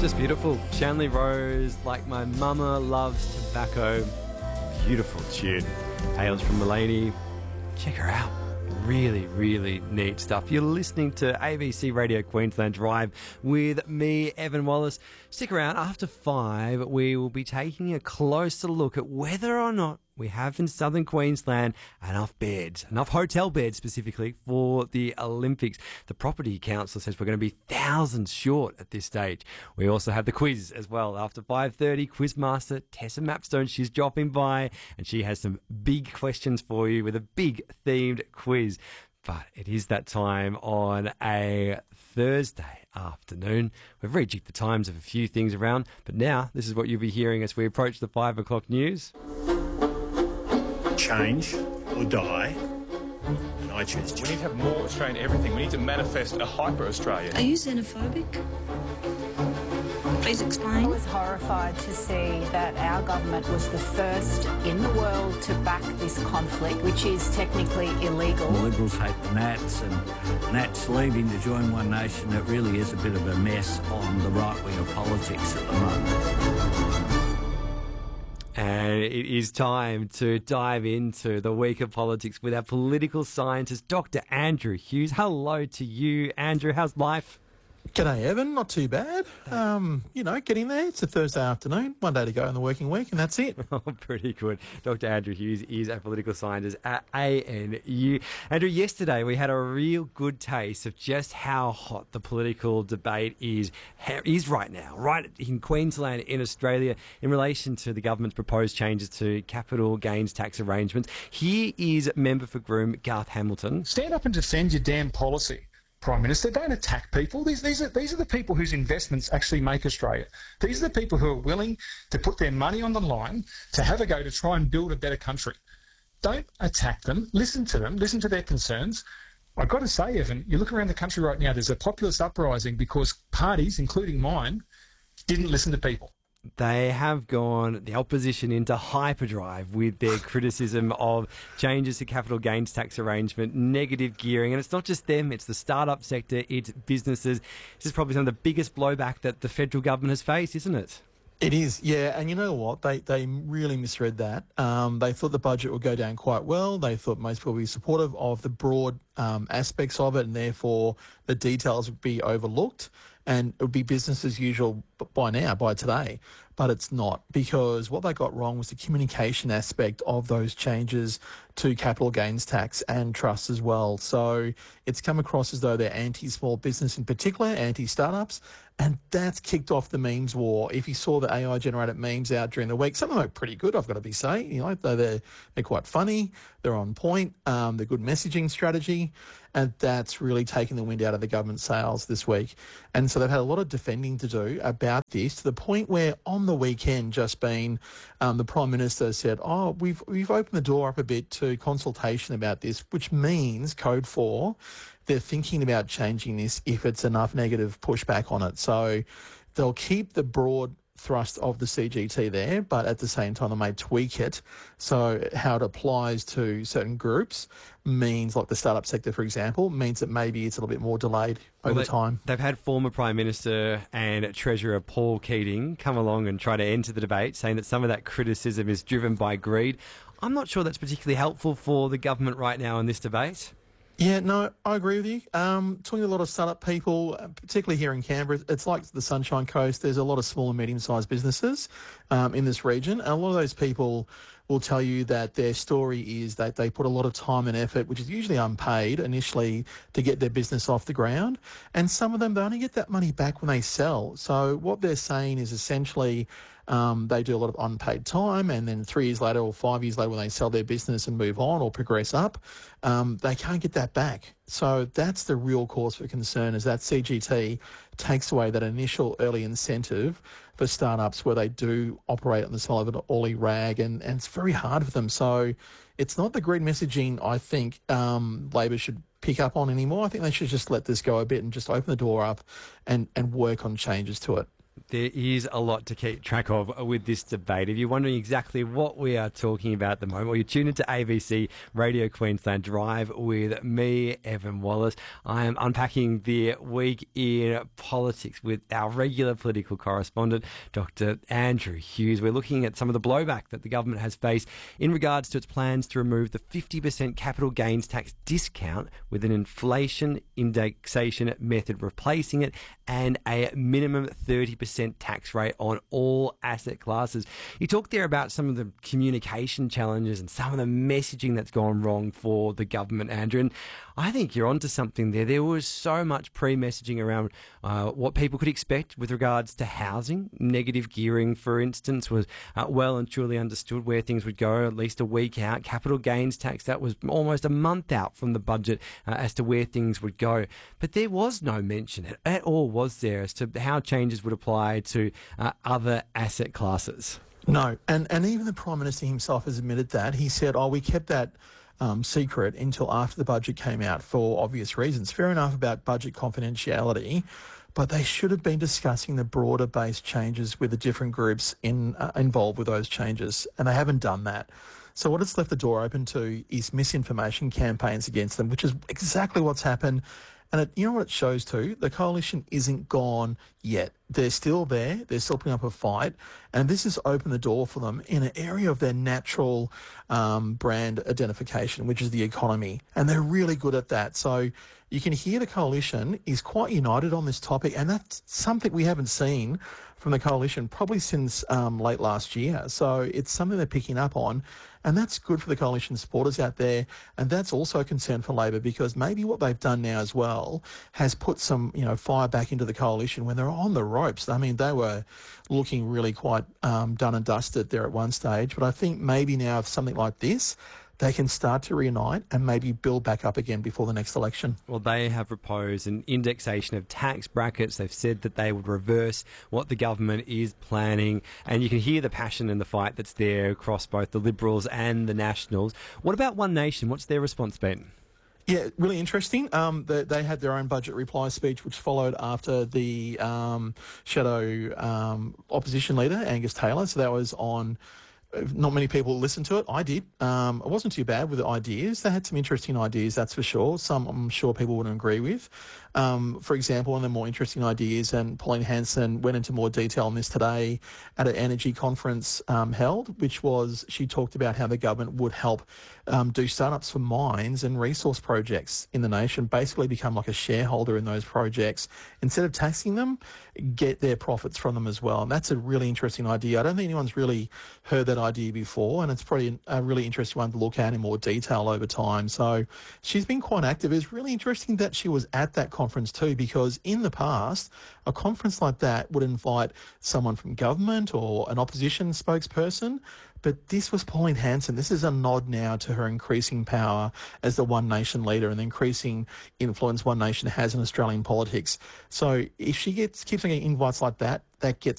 Just beautiful. Shanley Rose, Like My Mama Loves Tobacco. Beautiful tune. Hails from Mulaney. Check her out. Really, really neat stuff. You're listening to ABC Radio Queensland Drive with me, Evan Wallace. Stick around. After 5, we will be taking a closer look at whether or not we have in southern Queensland enough beds, enough hotel beds specifically for the Olympics. The Property Council says we're going to be thousands short at this stage. We also have the quiz as well. After 5:30, Quizmaster Tessa Mapstone, she's dropping by and she has some big questions for you with a big themed quiz. But it is that time on a Thursday afternoon. We've rejigged the times of a few things around, but now this is what you'll be hearing as we approach the 5 o'clock news. Change or die, and I choose change. We need to have more Australian everything. We need to manifest a hyper-Australia. Are you xenophobic? Please explain. I was horrified to see that our government was the first in the world to back this conflict, which is technically illegal. The Liberals hate the Nats, and Nats leaving to join One Nation. It really is a bit of a mess on the right wing of politics at the moment. And it is time to dive into the week of politics with our political scientist, Dr. Andrew Hughes. Hello to you, Andrew. How's life? G'day, Evan. Not too bad. Getting there. It's a Thursday afternoon, one day to go in the working week, and that's it. Oh, pretty good. Dr. Andrew Hughes is a political scientist at ANU. Andrew, yesterday we had a real good taste of just how hot the political debate is right now, right in Queensland, in Australia, in relation to the government's proposed changes to capital gains tax arrangements. Here is Member for Groom, Garth Hamilton. Stand up and defend your damn policy, Prime Minister. Don't attack people. These are the people whose investments actually make Australia. These are the people who are willing to put their money on the line to have a go to try and build a better country. Don't attack them. Listen to them. Listen to their concerns. I've got to say, Evan, you look around the country right now, there's a populist uprising because parties, including mine, didn't listen to people. They have gone, the opposition, into hyperdrive with their criticism of changes to capital gains tax arrangement, negative gearing. And it's not just them, it's the startup sector, it's businesses. This is probably some of the biggest blowback that the federal government has faced, isn't it? It is, yeah. And you know what? They really misread that. They thought the budget would go down quite well. They thought most people would be supportive of the broad aspects of it, and therefore the details would be overlooked. And it would be business as usual by today. But it's not, because what they got wrong was the communication aspect of those changes to capital gains tax and trusts as well. So it's come across as though they're anti-small business in particular, anti-startups, and that's kicked off the memes war. If you saw the AI-generated memes out during the week, some of them are pretty good, I've got to say. They're quite funny, they're on point, they're good messaging strategy, and that's really taken the wind out of the government sails this week. And so they've had a lot of defending to do about this, to the point where on the weekend just been, the Prime Minister said, we've opened the door up a bit to consultation about this, which means, code 4, they're thinking about changing this if it's enough negative pushback on it. So they'll keep the broad thrust of the CGT there, but at the same time they may tweak it so how it applies to certain groups means, like the startup sector, for example, means that maybe it's a little bit more delayed over time. They've had former Prime Minister and Treasurer Paul Keating come along and try to enter the debate, saying that some of that criticism is driven by greed. I'm not sure that's particularly helpful for the government right now in this debate. Yeah, no, I agree with you. Talking to a lot of startup people, particularly here in Canberra, it's like the Sunshine Coast. There's a lot of small and medium-sized businesses in this region, and a lot of those people will tell you that their story is that they put a lot of time and effort, which is usually unpaid initially, to get their business off the ground. And some of them, they only get that money back when they sell. So what they're saying is essentially they do a lot of unpaid time, and then 3 years later or 5 years later when they sell their business and move on or progress up, they can't get that back. So that's the real cause for concern, is that CGT takes away that initial early incentive for startups where they do operate on the smell of an oily rag, and it's very hard for them. So it's not the great messaging I think Labor should pick up on anymore. I think they should just let this go a bit and just open the door up and work on changes to it. There is a lot to keep track of with this debate. If you're wondering exactly what we are talking about at the moment, well, you're tuned into ABC Radio Queensland Drive with me, Evan Wallace. I am unpacking the week in politics with our regular political correspondent, Dr. Andrew Hughes. We're looking at some of the blowback that the government has faced in regards to its plans to remove the 50% capital gains tax discount with an inflation indexation method replacing it and a minimum 30% tax rate on all asset classes. You talked there about some of the communication challenges and some of the messaging that's gone wrong for the government, Andrew, and I think you're onto something there. There was so much pre-messaging around what people could expect with regards to housing. Negative gearing, for instance, was well and truly understood where things would go at least a week out. Capital gains tax, that was almost a month out from the budget as to where things would go. But there was no mention at all, was there, as to how changes would apply to other asset classes? No, and even the Prime Minister himself has admitted that. He said, we kept that secret until after the budget came out for obvious reasons. Fair enough about budget confidentiality, but they should have been discussing the broader based changes with the different groups involved with those changes, and they haven't done that. So what it's left the door open to is misinformation campaigns against them, which is exactly what's happened. And you know what it shows too? The coalition isn't gone yet. They're still there. They're still putting up a fight. And this has opened the door for them in an area of their natural brand identification, which is the economy. And they're really good at that. So you can hear the coalition is quite united on this topic. And that's something we haven't seen from the coalition probably since late last year. So it's something they're picking up on. And that's good for the coalition supporters out there. And that's also a concern for Labor, because maybe what they've done now as well has put some, fire back into the coalition when they're on the ropes. I mean, they were looking really quite done and dusted there at one stage. But I think maybe now if something like this, they can start to reunite and maybe build back up again before the next election. Well, they have proposed an indexation of tax brackets. They've said that they would reverse what the government is planning. And you can hear the passion and the fight that's there across both the Liberals and the Nationals. What about One Nation? What's their response been? Yeah, really interesting. They had their own budget reply speech, which followed after the shadow opposition leader, Angus Taylor. So that was on... Not many people listened to it. I did. It wasn't too bad with the ideas. They had some interesting ideas, that's for sure. Some I'm sure people wouldn't agree with. For example, one of the more interesting ideas, and Pauline Hanson went into more detail on this today at an energy conference held, which was she talked about how the government would help do startups for mines and resource projects in the nation, basically become like a shareholder in those projects. Instead of taxing them, get their profits from them as well. And that's a really interesting idea. I don't think anyone's really heard that idea before, and it's probably a really interesting one to look at in more detail over time. So she's been quite active. It's really interesting that she was at that conference too, because in the past, a conference like that would invite someone from government or an opposition spokesperson. But this was Pauline Hanson. This is a nod now to her increasing power as the One Nation leader and the increasing influence One Nation has in Australian politics. So if she keeps on getting invites like that, that